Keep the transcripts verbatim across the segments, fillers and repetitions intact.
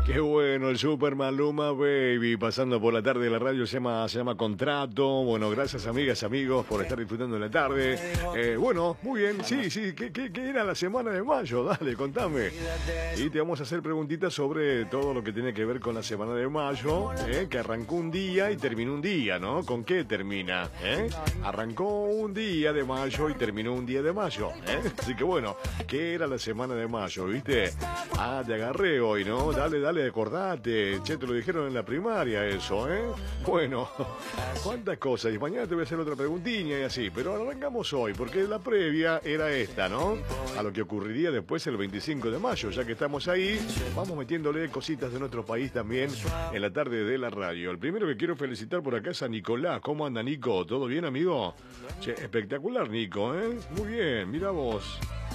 Qué bueno, el Super Maluma Baby, pasando por la tarde de la radio, se llama, se llama Contrato. Bueno, gracias amigas, amigos, por estar disfrutando de la tarde. Eh, bueno, muy bien, sí, sí, ¿qué, qué, qué era la semana de mayo? Dale, contame. Y te vamos a hacer preguntitas sobre todo lo que tiene que ver con la semana de mayo, eh, que arrancó un día y terminó un día, ¿no? ¿Con qué termina? Eh? Arrancó un día de mayo y terminó un día de mayo, ¿eh? Así que bueno, ¿qué era la semana de mayo, viste? Ah, te agarré hoy, ¿no? Dale, dale, acordate. Che, te lo dijeron en la primaria eso, ¿eh? Bueno, cuántas cosas. Y mañana te voy a hacer otra preguntilla y así. Pero arrancamos hoy, porque la previa era esta, ¿no? A lo que ocurriría después el veinticinco de mayo. Ya que estamos ahí, vamos metiéndole cositas de nuestro país también en la tarde de la radio. El primero que quiero felicitar por acá es a Nicolás. ¿Cómo anda, Nico? ¿Todo bien, amigo? Che, espectacular, Nico, ¿eh? Muy bien, mira vos.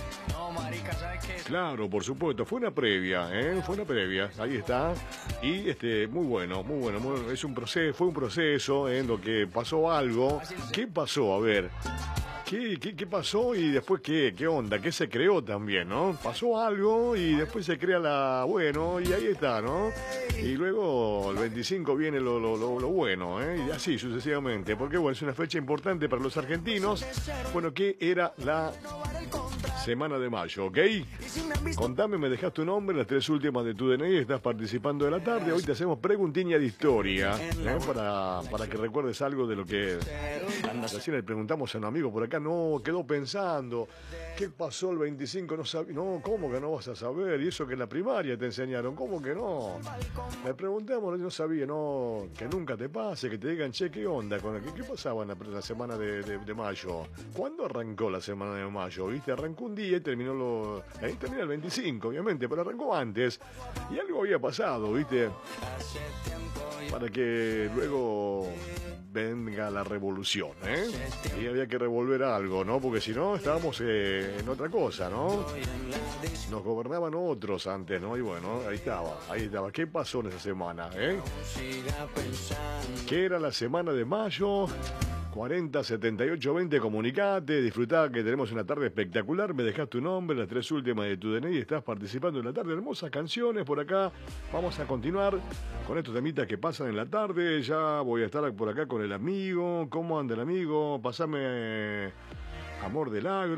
Claro, por supuesto, fue una previa, ¿eh? Fue una previa, ahí está. Y este, muy bueno, muy bueno, muy, es un proceso, fue un proceso en lo que pasó algo. ¿Qué pasó? A ver. ¿Qué, qué, qué pasó y después qué, qué onda? ¿Qué se creó también, no? Pasó algo y después se crea la... Bueno, y ahí está, ¿no? Y luego el veinticinco viene lo, lo, lo, lo bueno, ¿eh? Y así sucesivamente. Porque, bueno, es una fecha importante para los argentinos. Bueno, ¿qué era la semana de mayo, ok? Contame, me dejas tu nombre, las tres últimas de tu D N I, estás participando de la tarde. Hoy te hacemos preguntiña de historia, ¿eh? para, para que recuerdes algo de lo que recién le preguntamos a un amigo por acá. No, quedó pensando, ¿qué pasó el veinticinco? No sabía. No, ¿cómo que no vas a saber? Y eso que en la primaria te enseñaron, ¿cómo que no? Le preguntamos, no sabía, no, que nunca te pase, que te digan, che, ¿qué onda? Con ¿Qué, qué pasaba en la, la semana de, de, de mayo? ¿Cuándo arrancó la semana de mayo? ¿Viste? Arrancó un día y terminó lo... Ahí termina el veinticinco, obviamente, pero arrancó antes. Y algo había pasado, ¿viste? Para que luego venga la revolución, ¿eh? Y había que revolver algo, ¿no? Porque si no, estábamos eh, en otra cosa, ¿no? Nos gobernaban otros antes, ¿no? Y bueno, ahí estaba, ahí estaba. ¿Qué pasó en esa semana, eh? ¿Qué era la semana de mayo? cuarenta, setenta y ocho, veinte, comunicate, disfrutá que tenemos una tarde espectacular, me dejás tu nombre, las tres últimas de tu D N I, estás participando en la tarde, hermosas canciones por acá, vamos a continuar con estos temitas que pasan en la tarde, ya voy a estar por acá con el amigo, ¿cómo anda el amigo? Pásame Amor del Agro.